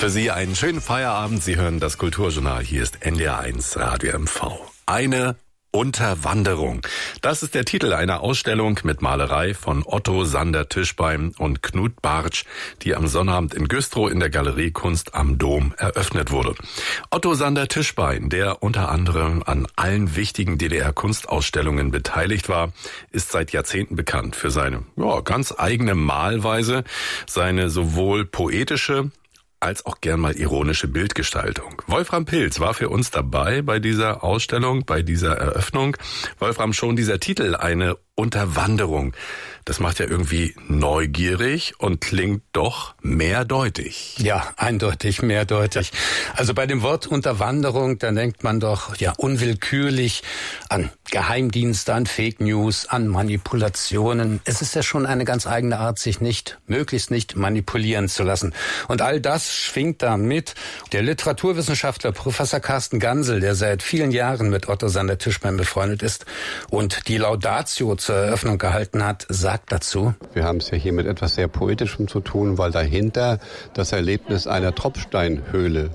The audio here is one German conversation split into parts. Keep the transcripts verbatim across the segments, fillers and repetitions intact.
Für Sie einen schönen Feierabend. Sie hören das Kulturjournal. Hier ist N D R eins Radio M V. Eine Unterwanderung. Das ist der Titel einer Ausstellung mit Malerei von Otto Sander-Tischbein und Knut Bartsch, die am Sonnabend in Güstrow in der Galerie Kunst am Dom eröffnet wurde. Otto Sander-Tischbein, der unter anderem an allen wichtigen D D R-Kunstausstellungen beteiligt war, ist seit Jahrzehnten bekannt für seine ja, ganz eigene Malweise, seine sowohl poetische als auch gern mal ironische Bildgestaltung. Wolfram Pilz war für uns dabei bei dieser Ausstellung, bei dieser Eröffnung. Wolfram, schon dieser Titel, eine Unterwanderung, das macht ja irgendwie neugierig und klingt doch mehrdeutig. Ja, eindeutig mehrdeutig. Also bei dem Wort Unterwanderung, da denkt man doch ja unwillkürlich an Geheimdienste, an Fake News, an Manipulationen. Es ist ja schon eine ganz eigene Art, sich nicht, möglichst nicht manipulieren zu lassen. Und all das schwingt da mit. Der Literaturwissenschaftler Professor Carsten Gansel, der seit vielen Jahren mit Otto Sander-Tischbein befreundet ist und die Laudatio zur Eröffnung gehalten hat, sagt dazu: Wir haben es ja hier mit etwas sehr Poetischem zu tun, weil dahinter das Erlebnis einer Tropfsteinhöhle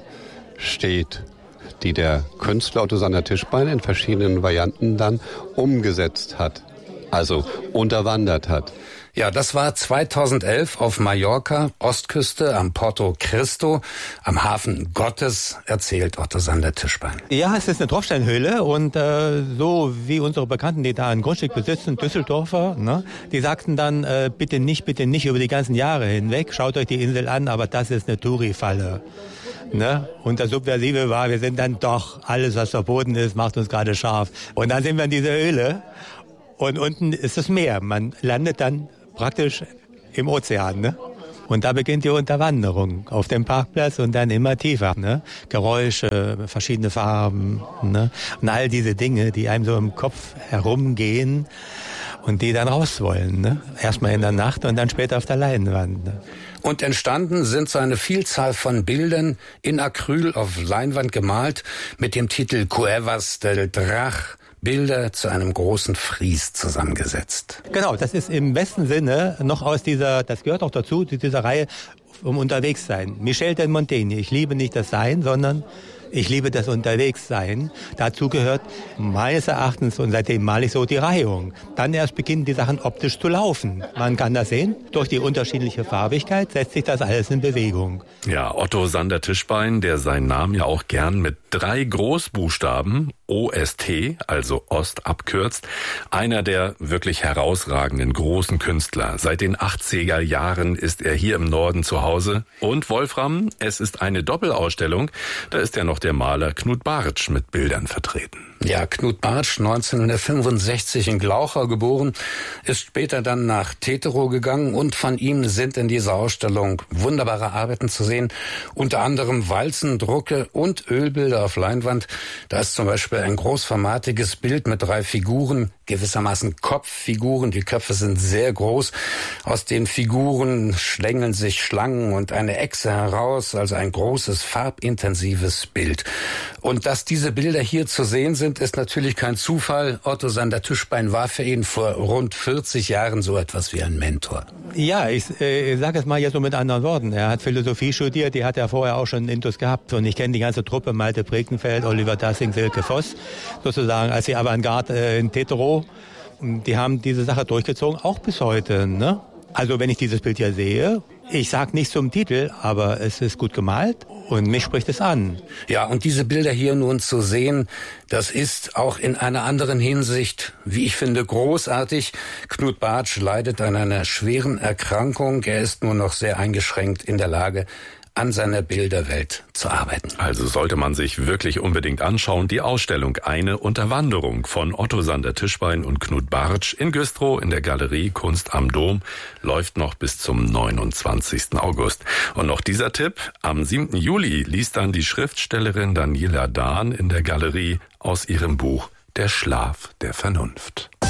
steht, die der Künstler Otto Sander-Tischbein in verschiedenen Varianten dann umgesetzt hat, also unterwandert hat. Ja, das war zweitausendelf auf Mallorca, Ostküste, am Porto Cristo, am Hafen Gottes, erzählt Otto Sander-Tischbein. Ja, es ist eine Tropfsteinhöhle und äh, so wie unsere Bekannten, die da ein Grundstück besitzen, Düsseldorfer, ne, die sagten dann, äh, bitte nicht, bitte nicht über die ganzen Jahre hinweg, schaut euch die Insel an, aber das ist eine Touri-Falle. Ne? Und das Subversive war, wir sind dann doch, alles was verboten ist, macht uns gerade scharf. Und dann sind wir in dieser Höhle und unten ist das Meer. Man landet dann praktisch im Ozean, ne? Und da beginnt die Unterwanderung auf dem Parkplatz und dann immer tiefer, ne? Geräusche, verschiedene Farben, ne? Und all diese Dinge, die einem so im Kopf herumgehen und die dann raus wollen, ne? Erstmal in der Nacht und dann später auf der Leinwand, ne? Und entstanden sind so eine Vielzahl von Bildern in Acryl auf Leinwand gemalt mit dem Titel Cuevas del Drach. Bilder zu einem großen Fries zusammengesetzt. Genau, das ist im besten Sinne noch aus dieser, das gehört auch dazu, zu dieser Reihe um Unterwegssein. Michel de Montaigne, ich liebe nicht das Sein, sondern ich liebe das Unterwegssein. Dazu gehört meines Erachtens, und seitdem male ich so, die Reihung. Dann erst beginnen die Sachen optisch zu laufen. Man kann das sehen, durch die unterschiedliche Farbigkeit setzt sich das alles in Bewegung. Ja, Otto Sander-Tischbein, der seinen Namen ja auch gern mit drei Großbuchstaben O S T, also Ost, abkürzt. Einer der wirklich herausragenden großen Künstler. Seit den achtziger Jahren ist er hier im Norden zu Hause. Und Wolfram, es ist eine Doppelausstellung. Da ist ja noch der Maler Knut Bartsch mit Bildern vertreten. Ja, Knut Bartsch, neunzehnhundertfünfundsechzig in Glauchau geboren, ist später dann nach Teterow gegangen und von ihm sind in dieser Ausstellung wunderbare Arbeiten zu sehen, unter anderem Walzendrucke und Ölbilder auf Leinwand. Da ist zum Beispiel ein großformatiges Bild mit drei Figuren, gewissermaßen Kopffiguren, die Köpfe sind sehr groß. Aus den Figuren schlängeln sich Schlangen und eine Echse heraus, also ein großes, farbintensives Bild. Und dass diese Bilder hier zu sehen sind, ist natürlich kein Zufall. Otto Sander-Tischbein war für ihn vor rund vierzig Jahren so etwas wie ein Mentor. Ja, ich, äh, ich sage es mal jetzt so mit anderen Worten. Er hat Philosophie studiert, die hat er vorher auch schon in Intus gehabt. Und ich kenne die ganze Truppe, Malte Bregenfeld, Oliver Dassing, Silke Voss, sozusagen als die Avantgarde äh, in Teterow. Die haben diese Sache durchgezogen, auch bis heute, ne? Also wenn ich dieses Bild hier sehe, ich sag nichts zum Titel, aber es ist gut gemalt und mich spricht es an. Ja, und diese Bilder hier nun zu sehen, das ist auch in einer anderen Hinsicht, wie ich finde, großartig. Knut Bartsch leidet an einer schweren Erkrankung. Er ist nur noch sehr eingeschränkt in der Lage, an seiner Bilderwelt zu arbeiten. Also sollte man sich wirklich unbedingt anschauen, die Ausstellung Eine Unterwanderung von Otto Sander-Tischbein und Knut Bartsch in Güstrow in der Galerie Kunst am Dom läuft noch bis zum neunundzwanzigsten August. Und noch dieser Tipp, am siebten Juli liest dann die Schriftstellerin Daniela Dahn in der Galerie aus ihrem Buch Der Schlaf der Vernunft.